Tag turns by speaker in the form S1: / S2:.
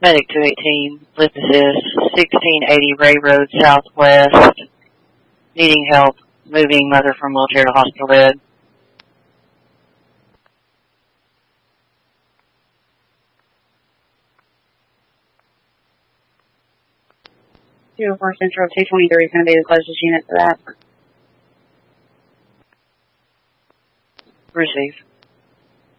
S1: Medic 218, this is 1680 Ray Road Southwest. Needing help moving mother from wheelchair to hospital bed.
S2: 204 Central 223 is going to be the closest unit to that.
S1: Receive.